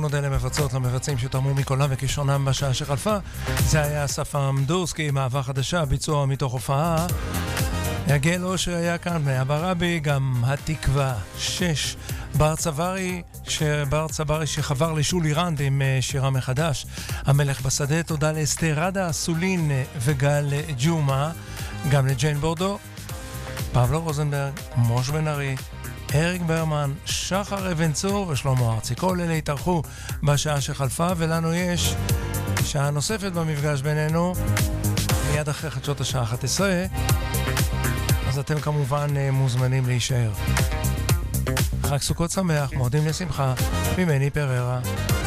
נודה למבצעות, למבצעים שתרמו מקולם וכישרונם בשעה שחלפה. זה היה אסף עמדורסקי, מעבר חדשה, ביצוע מתוך הופעה. יגל אושר היה כאן, בני אבא רבי, גם התקווה 6. בר צברי שחבר לשולי רנד עם שירה מחדש. המלך בשדה, תודה לאסתר רדה, סולין וגל ג'ומה, גם לג'יין בורדו, פבלו רוזנברג, מוש בן ארי, אריק ברמן, שחר אבן צור ושלמה ארצי. כל אלה התארחו בשעה שחלפה, ולנו יש שעה נוספת במפגש בינינו מיד אחרי חדשות השעה 11, אז אתם כמובן מוזמנים להישאר. חג סוכות שמח, מועדים לשמחה, ממני פררה.